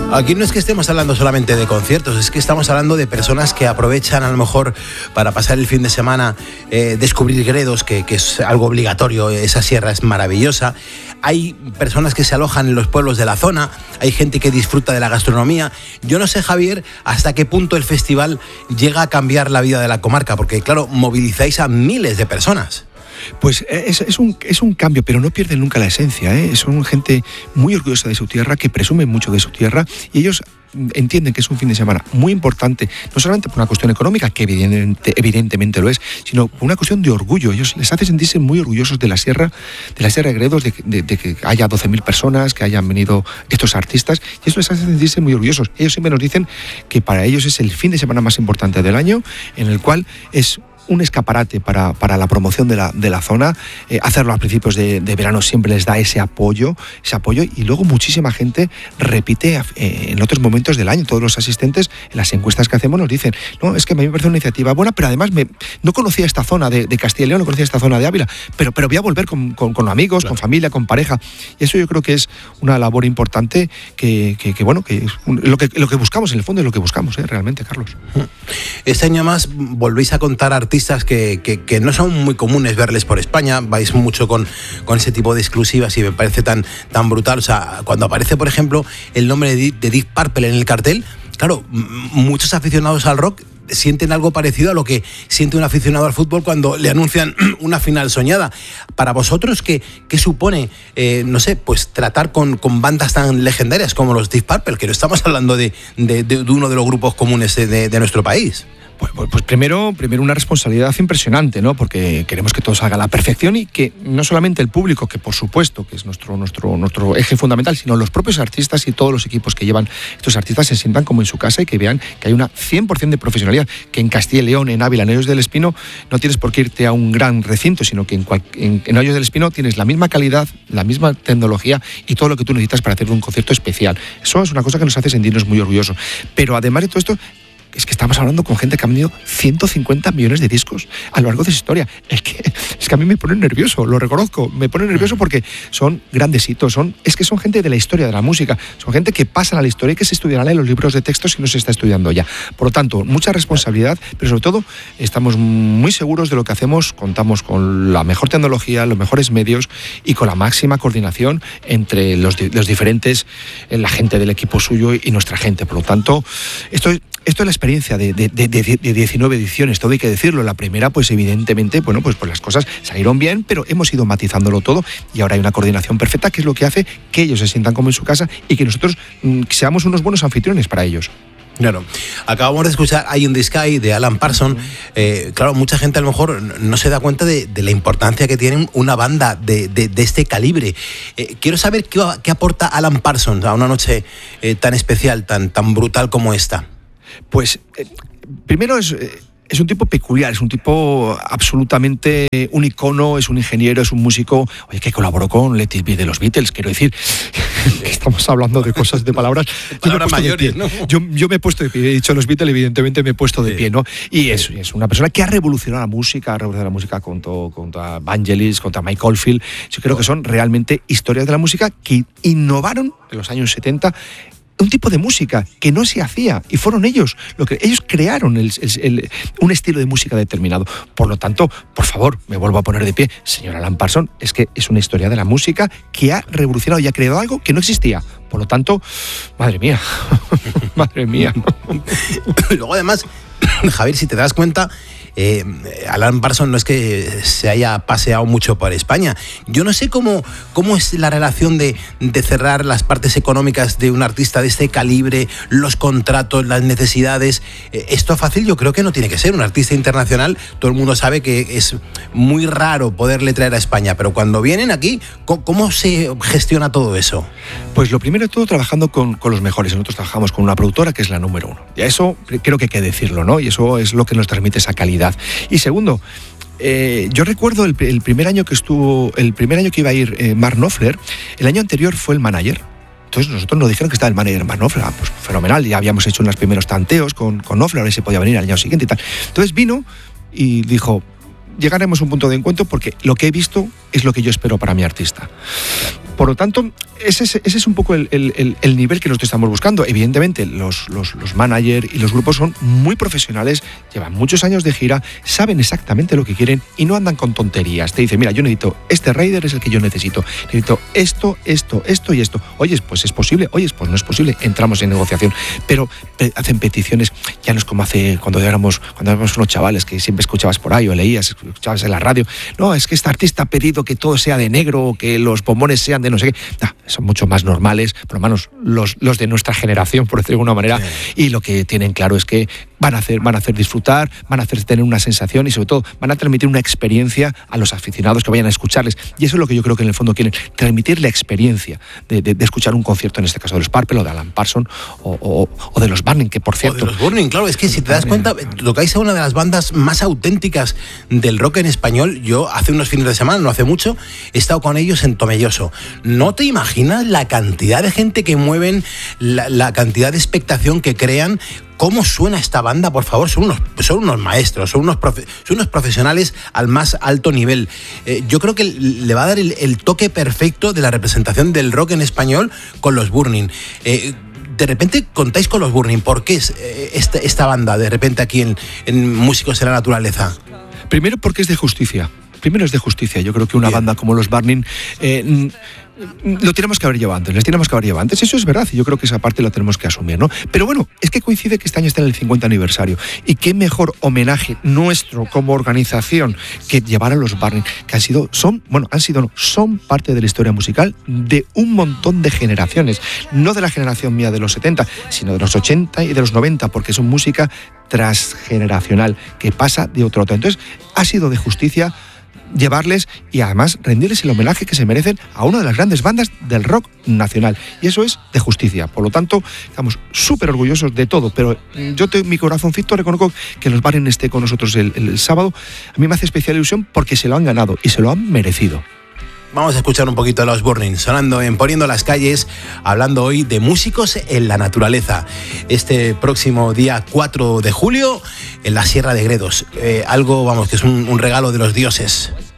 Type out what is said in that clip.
Aquí no es que estemos hablando solamente de conciertos, es que estamos hablando de personas que aprovechan a lo mejor para pasar el fin de semana, descubrir gredos, que es algo obligatorio. Esa sierra es maravillosa. Hay personas que se alojan en los pueblos de la zona, hay gente que disfruta de la gastronomía. Yo no sé, Javier, hasta qué punto el festival llega a cambiar la vida de la comarca, porque claro, movilizáis a miles de personas. Pues es un cambio, pero no pierden nunca la esencia, ¿eh? Son gente muy orgullosa de su tierra, que presumen mucho de su tierra, y ellos entienden que es un fin de semana muy importante, no solamente por una cuestión económica, que evidentemente lo es, sino por una cuestión de orgullo. Ellos les hace sentirse muy orgullosos de la sierra de Gredos, de que haya 12.000 personas, que hayan venido estos artistas, y eso les hace sentirse muy orgullosos. Ellos siempre nos dicen que para ellos es el fin de semana más importante del año, en el cual es un escaparate para la promoción de la zona. Hacerlo a principios de verano siempre les da ese apoyo, y luego muchísima gente repite en otros momentos del año. Todos los asistentes en las encuestas que hacemos nos dicen, no, es que a mí me parece una iniciativa buena, pero además no conocía esta zona de Castilla y León, no conocía esta zona de Ávila, pero voy a volver con amigos, claro, con familia, con pareja, y eso yo creo que es una labor importante que es lo que buscamos, en el fondo es lo que buscamos, realmente, Carlos. Este año más volvéis a contar artistas que no son muy comunes verles por España. Vais mucho con ese tipo de exclusivas y me parece tan brutal. O sea, cuando aparece, por ejemplo, el nombre de Deep Purple en el cartel, claro, muchos aficionados al rock sienten algo parecido a lo que siente un aficionado al fútbol cuando le anuncian una final soñada. Para vosotros, ¿qué supone, no sé, pues tratar con bandas tan legendarias como los Deep Purple, que no estamos hablando de uno de los grupos comunes de nuestro país? Pues primero una responsabilidad impresionante, ¿no? Porque queremos que todo salga a la perfección y que no solamente el público, que por supuesto que es nuestro eje fundamental, sino los propios artistas y todos los equipos que llevan estos artistas se sientan como en su casa y que vean que hay una 100% de profesionalidad, que en Castilla y León, en Ávila, en Hoyos del Espino, no tienes por qué irte a un gran recinto, sino que en Hoyos del Espino tienes la misma calidad, la misma tecnología y todo lo que tú necesitas para hacer un concierto especial. Eso es una cosa que nos hace sentirnos muy orgullosos. Pero además de todo esto, es que estamos hablando con gente que ha vendido 150 millones de discos a lo largo de su historia. Es que a mí me pone nervioso, lo reconozco. Me pone nervioso porque son grandes hitos. Son gente de la historia de la música. Son gente que pasan a la historia y que se estudiarán en los libros de texto si no se está estudiando ya. Por lo tanto, mucha responsabilidad, pero sobre todo estamos muy seguros de lo que hacemos. Contamos con la mejor tecnología, los mejores medios y con la máxima coordinación entre los diferentes, la gente del equipo suyo y nuestra gente. Por lo tanto, esto es la experiencia de 19 ediciones, todo hay que decirlo. La primera, pues evidentemente, pues las cosas salieron bien, pero hemos ido matizándolo todo y ahora hay una coordinación perfecta, que es lo que hace que ellos se sientan como en su casa y que nosotros seamos unos buenos anfitriones para ellos. Claro, acabamos de escuchar Eye in the Sky de Alan Parsons. Claro, mucha gente a lo mejor no se da cuenta de la importancia que tiene una banda de este calibre. Quiero saber qué aporta Alan Parsons a una noche tan especial, tan brutal como esta. Pues primero es un tipo peculiar, es un tipo absolutamente un icono, es un ingeniero, es un músico, que colaboró con Let It Be de los Beatles. Quiero decir que estamos hablando de cosas, de palabras mayores, ¿no? Yo me he puesto de pie, he dicho los Beatles, evidentemente me he puesto de pie, ¿no? Y es una persona que ha revolucionado la música, contra Vangelis, contra Mike Oldfield. Yo creo que son realmente historias de la música que innovaron en los años 70 un tipo de música que no se hacía, y fueron ellos crearon un estilo de música determinado. Por lo tanto, por favor, me vuelvo a poner de pie, señor Alan Parsons, es que es una historia de la música que ha revolucionado y ha creado algo que no existía. Por lo tanto, madre mía. Luego además, Javier, si te das cuenta, Alan Parsons no es que se haya paseado mucho por España. Yo no sé cómo es la relación de cerrar las partes económicas de un artista de este calibre, los contratos, las necesidades. Esto fácil yo creo que no tiene que ser. Un artista internacional, todo el mundo sabe que es muy raro poderle traer a España, pero cuando vienen aquí, ¿cómo se gestiona todo eso? Pues lo primero de todo, trabajando con los mejores. Nosotros trabajamos con una productora que es la número 1. Y a eso creo que hay que decirlo, ¿no? Y eso es lo que nos transmite esa calidad. Y segundo, yo recuerdo el primer año que iba a ir Mark Knopfler. El año anterior fue el manager. Entonces nosotros nos dijeron que estaba el manager Mark Knopfler. Pues fenomenal, ya habíamos hecho unos primeros tanteos con Knopfler, a ver si podía venir al año siguiente y tal. Entonces vino y dijo, llegaremos a un punto de encuentro porque lo que he visto es lo que yo espero para mi artista. Por lo tanto, ese es un poco el nivel que nosotros estamos buscando. Evidentemente, los managers y los grupos son muy profesionales, llevan muchos años de gira, saben exactamente lo que quieren y no andan con tonterías. Te dicen, mira, yo necesito este rider, es el que yo necesito esto y esto. Oyes, pues es posible, oyes, pues no es posible, entramos en negociación. Pero hacen peticiones, ya no es como hace cuando éramos unos chavales que siempre escuchabas por ahí o leías, escuchabas en la radio. No, es que este artista ha pedido que todo sea de negro o que los bombones sean de no sé qué. No, son mucho más normales, por lo menos los de nuestra generación, por decirlo de alguna manera, y lo que tienen claro es que van a hacer disfrutar, van a hacer tener una sensación y sobre todo van a transmitir una experiencia a los aficionados que vayan a escucharles. Y eso es lo que yo creo que en el fondo quieren, transmitir la experiencia de escuchar un concierto, en este caso de los Purple o de Alan Parsons o de los Burning, que por cierto... O de los Burning, claro, es que si te das cuenta, tocáis a una de las bandas más auténticas del rock en español. Yo hace unos fines de semana, no hace mucho, he estado con ellos en Tomelloso. ¿No te imaginas la cantidad de gente que mueven, la cantidad de expectación que crean? ¿Cómo suena esta banda? Por favor, son unos maestros, son unos profesionales al más alto nivel. Yo creo que le va a dar el toque perfecto de la representación del rock en español con los Burning. De repente contáis con los Burning. ¿Por qué es esta banda de repente aquí en Músicos de la Naturaleza? Primero porque es de justicia. Yo creo que una banda como los Burning... lo tenemos que haber llevado antes, eso es verdad, y yo creo que esa parte la tenemos que asumir, ¿no? Pero bueno, es que coincide que este año está en el 50 aniversario, y qué mejor homenaje nuestro como organización que llevar a los Burning, que son parte de la historia musical de un montón de generaciones, no de la generación mía de los 70, sino de los 80 y de los 90, porque son música transgeneracional que pasa de otro a otro. Entonces, ha sido de justicia llevarles y además rendirles el homenaje que se merecen a una de las grandes bandas del rock nacional, y eso es de justicia. Por lo tanto, estamos súper orgullosos de todo, pero mi corazoncito reconozco que los Burning esté con nosotros el sábado. A mí me hace especial ilusión porque se lo han ganado y se lo han merecido. Vamos a escuchar un poquito de los Burning, sonando en Poniendo las Calles, hablando hoy de Músicos en la Naturaleza. Este próximo día 4 de julio en la Sierra de Gredos. Algo, que es un regalo de los dioses.